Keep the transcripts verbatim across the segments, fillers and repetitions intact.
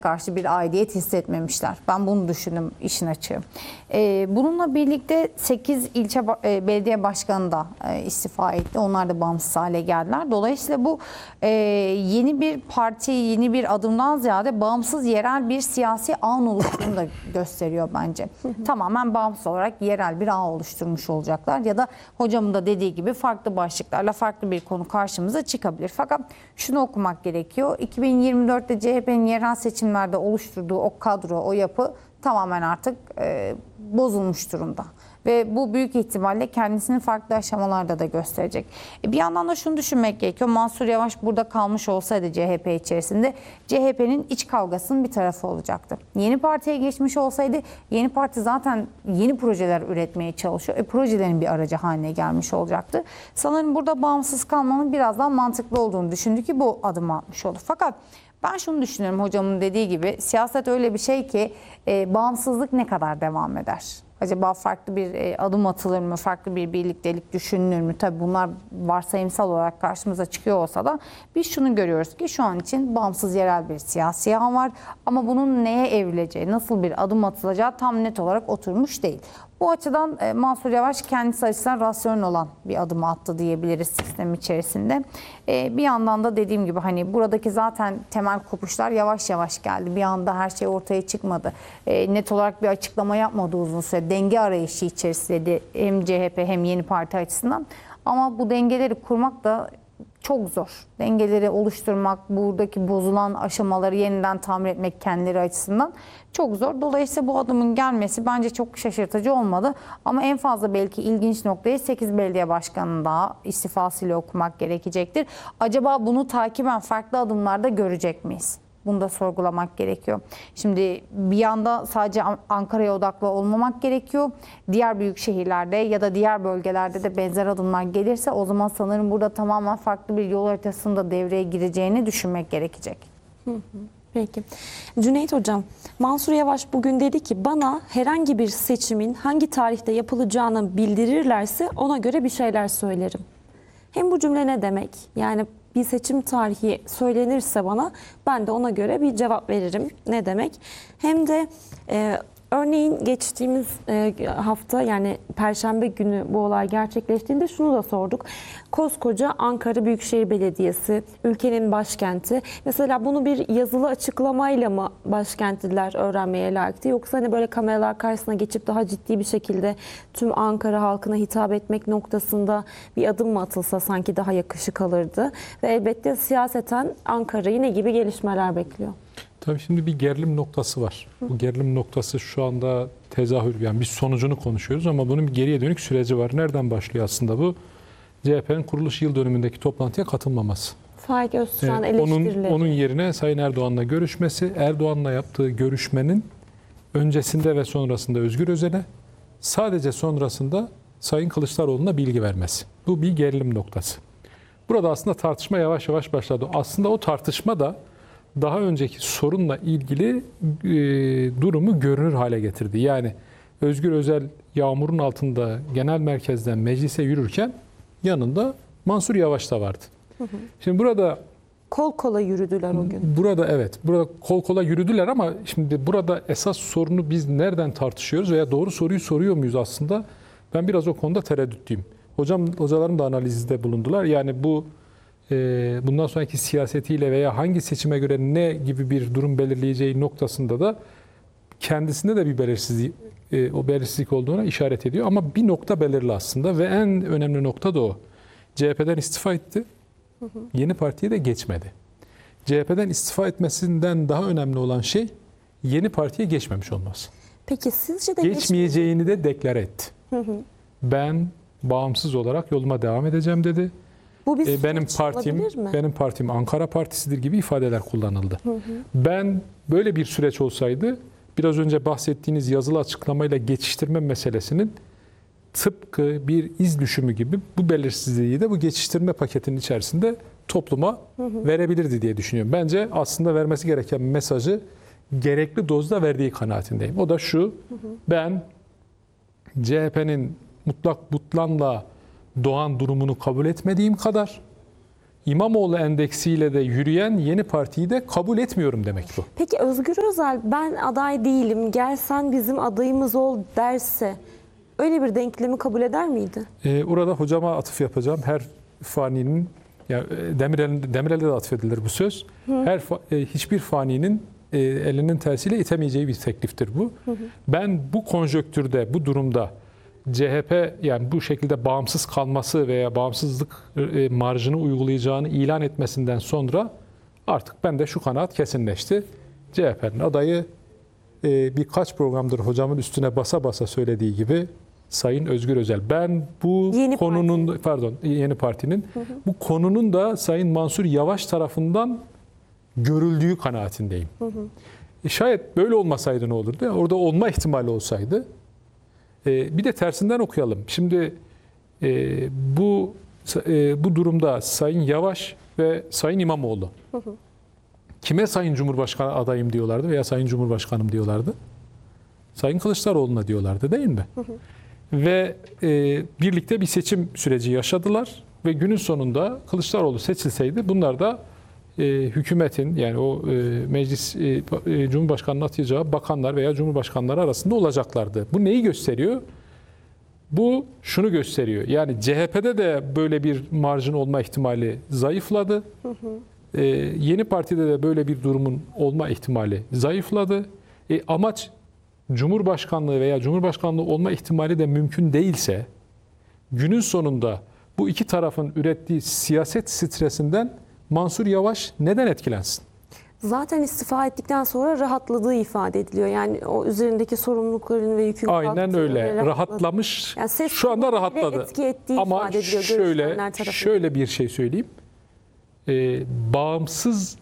karşı bir aidiyet hissetmemişler. Ben bunu düşündüm işin açığı. Ee, bununla birlikte sekiz ilçe e, belediye başkanı da e, istifa etti. Onlar da bağımsız hale geldiler. Dolayısıyla bu e, yeni bir parti, yeni bir adımdan ziyade bağımsız yerel bir siyasi ağın oluşturduğunu da gösteriyor bence. Tamamen bağımsız olarak yerel bir ağ oluşturmuş olacaklar. Ya da hocamın da dediği gibi farklı başlıklarla farklı bir konu karşımıza çıkabilir. Fakat şunu okumak gerekiyor. iki bin yirmi dörtte C H P'nin yerel seçim oluşturduğu o kadro, o yapı tamamen artık e, bozulmuş durumda. Ve bu büyük ihtimalle kendisini farklı aşamalarda da gösterecek. E, bir yandan da şunu düşünmek gerekiyor. Mansur Yavaş burada kalmış olsaydı C H P içerisinde C H P'nin iç kavgasının bir tarafı olacaktı. Yeni Parti'ye geçmiş olsaydı Yeni Parti zaten yeni projeler üretmeye çalışıyor. E, projelerin bir aracı haline gelmiş olacaktı. Sanırım burada bağımsız kalmanın biraz daha mantıklı olduğunu düşündü ki bu adımı atmış oldu. Fakat ben şunu düşünüyorum, hocamın dediği gibi siyaset öyle bir şey ki e, bağımsızlık ne kadar devam eder? Acaba farklı bir e, adım atılır mı? Farklı bir birliktelik düşünülür mü? Tabii bunlar varsayımsal olarak karşımıza çıkıyor olsa da biz şunu görüyoruz ki şu an için bağımsız yerel bir siyasi ağ var. Ama bunun neye evrileceği, nasıl bir adım atılacağı tam net olarak oturmuş değil. Bu açıdan e, Mansur Yavaş kendisi açısından rasyonel olan bir adım attı diyebiliriz sistem içerisinde. E, bir yandan da dediğim gibi hani buradaki zaten temel kopuşlar yavaş yavaş geldi. Bir anda her şey ortaya çıkmadı. E, net olarak bir açıklama yapmadı uzun süre. Denge arayışı içerisinde hem C H P hem Yeni Parti açısından. Ama bu dengeleri kurmak da çok zor. Dengeleri oluşturmak, buradaki bozulan aşamaları yeniden tamir etmek kendileri açısından çok zor. Dolayısıyla bu adımın gelmesi bence çok şaşırtıcı olmadı. Ama en fazla belki ilginç noktayı sekiz belediye başkanının daha istifasıyla okumak gerekecektir. Acaba bunu takiben farklı adımlarda görecek miyiz? Bunu da sorgulamak gerekiyor. Şimdi bir yanda sadece Ankara'ya odaklı olmamak gerekiyor. Diğer büyük şehirlerde ya da diğer bölgelerde de benzer adımlar gelirse o zaman sanırım burada tamamen farklı bir yol haritasının da devreye gireceğini düşünmek gerekecek. Hı hı. Peki. Cüneyt Hocam, Mansur Yavaş bugün dedi ki bana herhangi bir seçimin hangi tarihte yapılacağını bildirirlerse ona göre bir şeyler söylerim. Hem bu cümle ne demek? Yani bir seçim tarihi söylenirse bana ben de ona göre bir cevap veririm. Ne demek? Hem de e, örneğin geçtiğimiz e, hafta yani Perşembe günü bu olay gerçekleştiğinde şunu da sorduk. Koskoca Ankara Büyükşehir Belediyesi, ülkenin başkenti. Mesela bunu bir yazılı açıklamayla mı başkentliler öğrenmeye layıktı? Yoksa hani böyle kameralar karşısına geçip daha ciddi bir şekilde tüm Ankara halkına hitap etmek noktasında bir adım mı atılsa sanki daha yakışık alırdı? Ve elbette siyaseten Ankara'yı ne gibi gelişmeler bekliyor? Tabii şimdi bir gerilim noktası var. Bu gerilim noktası şu anda tezahür, yani biz sonucunu konuşuyoruz ama bunun bir geriye dönük süreci var. Nereden başlıyor aslında bu? C H P'nin kuruluş yıl dönümündeki toplantıya katılmaması. Faik Öztürk'ün Evet, eleştirileri. onun, onun yerine Sayın Erdoğan'la görüşmesi, Erdoğan'la yaptığı görüşmenin öncesinde ve sonrasında Özgür Özel'e, sadece sonrasında Sayın Kılıçdaroğlu'na bilgi vermesi. Bu bir gerilim noktası. Burada aslında tartışma yavaş yavaş başladı. Aslında o tartışma da daha önceki sorunla ilgili e, durumu görünür hale getirdi. Yani Özgür Özel yağmurun altında genel merkezden meclise yürürken yanında Mansur Yavaş da vardı. Hı hı. Şimdi burada kol kola yürüdüler o gün. Burada evet, burada kol kola yürüdüler ama şimdi burada esas sorunu biz nereden tartışıyoruz veya doğru soruyu soruyor muyuz aslında? Ben biraz o konuda tereddütlüyüm. Hocam, hocalarım da analizde bulundular. Yani bu bundan sonraki siyasetiyle veya hangi seçime göre ne gibi bir durum belirleyeceği noktasında da kendisinde de bir belirsizlik, o belirsizlik olduğuna işaret ediyor. Ama bir nokta belirli aslında ve en önemli nokta da o. C H P'den istifa etti. Hı hı. Yeni Parti'ye de geçmedi. C H P'den istifa etmesinden daha önemli olan şey Yeni Parti'ye geçmemiş olması. Peki sizce de geçmeyeceğini de deklare etti. Hı hı. Ben bağımsız olarak yoluma devam edeceğim dedi. Bu bir benim partim benim partim Ankara Partisi'dir gibi ifadeler kullanıldı. Hı hı. Ben böyle bir süreç olsaydı biraz önce bahsettiğiniz yazılı açıklamayla geçiştirme meselesinin tıpkı bir iz düşümü gibi bu belirsizliği de bu geçiştirme paketinin içerisinde topluma hı hı. verebilirdi diye düşünüyorum. Bence aslında vermesi gereken mesajı gerekli dozda verdiği kanaatindeyim. O da şu: hı hı. ben C H P'nin mutlak butlanla doğan durumunu kabul etmediğim kadar İmamoğlu endeksiyle de yürüyen Yeni Parti'yi de kabul etmiyorum demek bu. Peki Özgür Özel ben aday değilim, gel sen bizim adayımız ol derse öyle bir denklemi kabul eder miydi? Ee, orada hocama atıf yapacağım. Her faninin, yani Demirel'de Demirel'de de atfedilir bu söz. Hı. Her fa- e, hiçbir faninin e, elinin tersiyle itemeyeceği bir tekliftir bu. Hı hı. Ben bu konjonktürde, bu durumda C H P yani bu şekilde bağımsız kalması veya bağımsızlık e, marjını uygulayacağını ilan etmesinden sonra artık ben de şu kanaat kesinleşti. C H P'nin adayı e, birkaç programdır hocamın üstüne basa basa söylediği gibi Sayın Özgür Özel. Ben bu Yeni konunun parti. pardon Yeni Parti'nin hı hı. bu konunun da Sayın Mansur Yavaş tarafından görüldüğü kanaatindeyim. Hı hı. E, şayet böyle olmasaydı ne olurdu? Orada olma ihtimali olsaydı. E, bir de tersinden okuyalım. Şimdi e, bu e, bu durumda Sayın Yavaş ve Sayın İmamoğlu hı hı. kime Sayın Cumhurbaşkanı adayım diyorlardı veya Sayın Cumhurbaşkanım diyorlardı? Sayın Kılıçdaroğlu'na diyorlardı değil mi? Hı hı. Ve e, birlikte bir seçim süreci yaşadılar ve günün sonunda Kılıçdaroğlu seçilseydi bunlar da e, hükümetin yani o e, meclis e, e, Cumhurbaşkanı'nın atayacağı bakanlar veya cumhurbaşkanları arasında olacaklardı. Bu neyi gösteriyor? Bu şunu gösteriyor. Yani C H P'de de böyle bir marjın olma ihtimali zayıfladı. Hı hı. E, Yeni Parti'de de böyle bir durumun olma ihtimali zayıfladı. E, amaç Cumhurbaşkanlığı veya Cumhurbaşkanlığı olma ihtimali de mümkün değilse günün sonunda bu iki tarafın ürettiği siyaset stresinden Mansur Yavaş neden etkilensin? Zaten istifa ettikten sonra rahatladığı ifade ediliyor. Yani o üzerindeki sorumlulukların ve yükün Aynen kalktığı öyle. rahatladı. Rahatlamış. Yani ses Şu anda rahatladı. etki ettiği Ama ifade ediliyor şöyle görüşmenler tarafından. şöyle bir şey söyleyeyim. Ee, bağımsız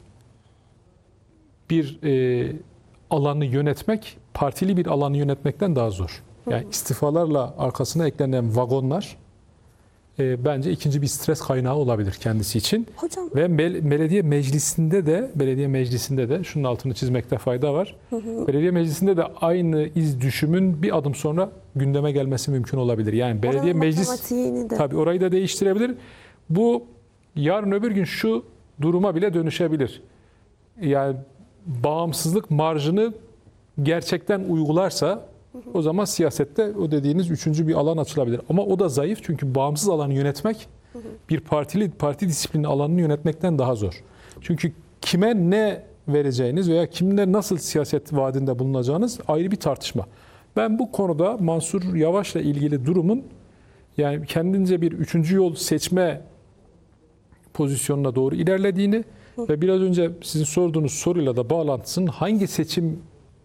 bir e, alanı yönetmek partili bir alanı yönetmekten daha zor. Yani istifalarla arkasına eklenen vagonlar e, bence ikinci bir stres kaynağı olabilir kendisi için. Hocam. Ve bel- belediye meclisinde de belediye meclisinde de şunun altını çizmekte fayda var. Hı hı. Belediye meclisinde de aynı iz düşümün bir adım sonra gündeme gelmesi mümkün olabilir. Yani belediye Oranın meclis de. tabii orayı da değiştirebilir. Bu yarın öbür gün şu duruma bile dönüşebilir. Yani bağımsızlık marjını gerçekten uygularsa o zaman siyasette o dediğiniz üçüncü bir alan açılabilir. Ama o da zayıf çünkü bağımsız alanı yönetmek bir partili parti disiplini alanını yönetmekten daha zor. Çünkü kime ne vereceğiniz veya kimle nasıl siyaset vaadinde bulunacağınız ayrı bir tartışma. Ben bu konuda Mansur Yavaş'la ilgili durumun yani kendince bir üçüncü yol seçme pozisyonuna doğru ilerlediğini ve biraz önce sizin sorduğunuz soruyla da bağlantısının hangi seçim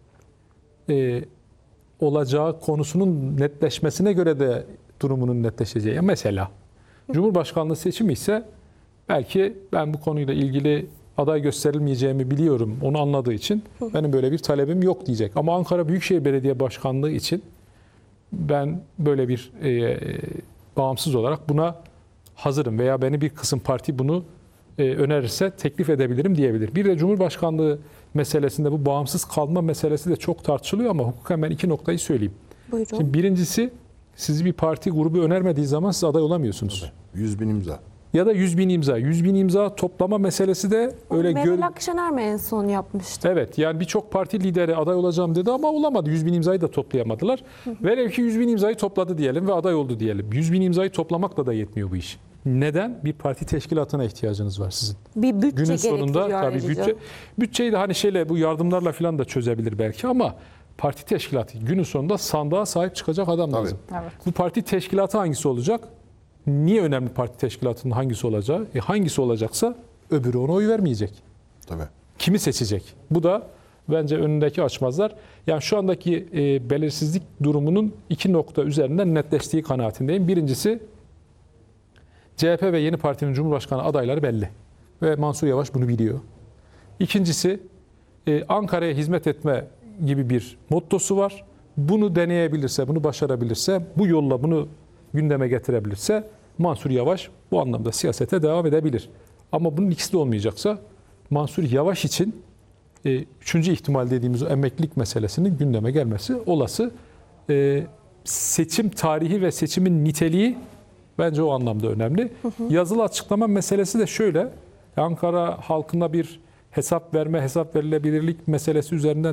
e, olacağı konusunun netleşmesine göre de durumunun netleşeceği. Mesela Cumhurbaşkanlığı seçimi ise belki ben bu konuyla ilgili aday gösterilmeyeceğimi biliyorum. Onu anladığı için benim böyle bir talebim yok diyecek. Ama Ankara Büyükşehir Belediye Başkanlığı için ben böyle bir e, bağımsız olarak buna hazırım veya beni bir kısım parti bunu e, önerirse teklif edebilirim diyebilir. Bir de Cumhurbaşkanlığı meselesinde bu bağımsız kalma meselesi de çok tartışılıyor ama hukuken ben iki noktayı söyleyeyim. Buyurun. Şimdi birincisi sizi bir parti grubu önermediği zaman siz aday olamıyorsunuz. yüz bin imza. Ya da yüz bin imza. yüz bin imza toplama meselesi de öyle Meral gör... Akşener mi en son yapmıştı? Evet yani birçok parti lideri aday olacağım dedi ama olamadı. yüz bin imzayı da toplayamadılar. Hı hı. Velev ki yüz bin imzayı topladı diyelim ve aday oldu diyelim. yüz bin imzayı toplamakla da yetmiyor bu iş. Neden? Bir parti teşkilatına ihtiyacınız var sizin. Bir bütçe Günün sonunda gerektiriyor tabii bütçe, bütçeyi de hani şeyle bu yardımlarla falan da çözebilir belki ama parti teşkilatı günün sonunda sandığa sahip çıkacak adam Tabii. lazım. Evet. Bu parti teşkilatı hangisi olacak? Niye önemli parti teşkilatının hangisi olacağı? E hangisi olacaksa öbürü ona oy vermeyecek. Tabii. Kimi seçecek? Bu da bence önündeki açmazlar. Yani şu andaki e, belirsizlik durumunun iki nokta üzerinden netleştiği kanaatindeyim. Birincisi C H P ve Yeni Parti'nin Cumhurbaşkanı adayları belli. Ve Mansur Yavaş bunu biliyor. İkincisi e, Ankara'ya hizmet etme gibi bir mottosu var. Bunu deneyebilirse, bunu başarabilirse, bu yolla bunu gündeme getirebilirse Mansur Yavaş bu anlamda siyasete devam edebilir. Ama bunun ikisi de olmayacaksa Mansur Yavaş için e, üçüncü ihtimal dediğimiz o emeklilik meselesinin gündeme gelmesi olası. E, seçim tarihi ve seçimin niteliği Bence o anlamda önemli. Yazılı açıklama meselesi de şöyle. Ankara halkına bir hesap verme, hesap verilebilirlik meselesi üzerinden